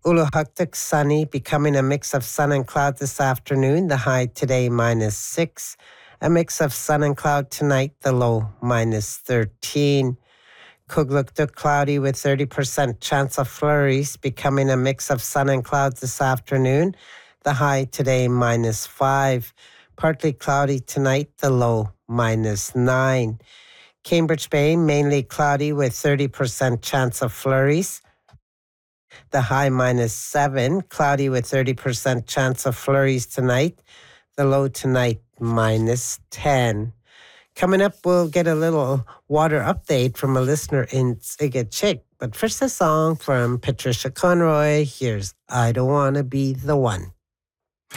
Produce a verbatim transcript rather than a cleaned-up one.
Uluhuktuk sunny, becoming a mix of sun and cloud this afternoon. The high today minus six. A mix of sun and cloud tonight. The low minus thirteen. Kugluktuk cloudy with thirty percent chance of flurries, becoming a mix of sun and clouds this afternoon. The high today minus five. Partly cloudy tonight. The low minus nine. Cambridge Bay mainly cloudy with thirty percent chance of flurries. The high minus seven, cloudy with thirty percent chance of flurries tonight. The low tonight minus ten. Coming up, we'll get a little water update from a listener in Sigachik. But first, a song from Patricia Conroy. Here's I Don't Want to Be the One.